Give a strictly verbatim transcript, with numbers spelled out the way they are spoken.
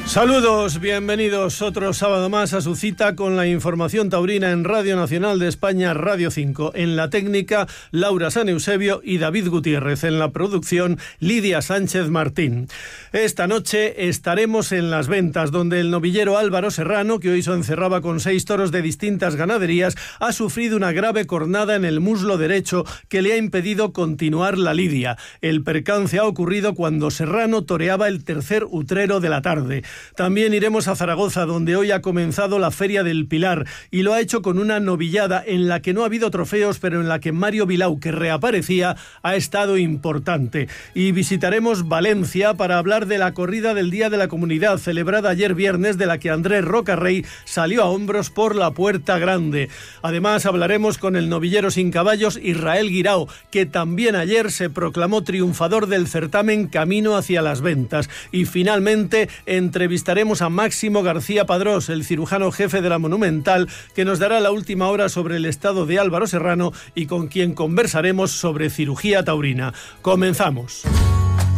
Saludos, bienvenidos otro sábado más a su cita con la información taurina en Radio Nacional de España, Radio cinco. En la técnica, Laura San Eusebio y David Gutiérrez. En la producción, Lidia Sánchez Martín. Esta noche estaremos en Las Ventas, donde el novillero Álvaro Serrano, que hoy se encerraba con seis toros de distintas ganaderías, ha sufrido una grave cornada en el muslo derecho que le ha impedido continuar la lidia. El percance ha ocurrido cuando Serrano toreaba el tercer utrero de la tarde. También iremos a Zaragoza, donde hoy ha comenzado la Feria del Pilar, y lo ha hecho con una novillada en la que no ha habido trofeos, pero en la que Mario Vilau, que reaparecía, ha estado importante. Y visitaremos Valencia para hablar de la corrida del Día de la Comunidad, celebrada ayer viernes, de la que Andrés Rocarrey salió a hombros por la Puerta Grande. Además, hablaremos con el novillero sin caballos Israel Guirao, que también ayer se proclamó triunfador del certamen Camino hacia las Ventas. Y finalmente, entre Entrevistaremos a Máximo García Padrós, el cirujano jefe de la Monumental, que nos dará la última hora sobre el estado de Álvaro Serrano y con quien conversaremos sobre cirugía taurina. Comenzamos.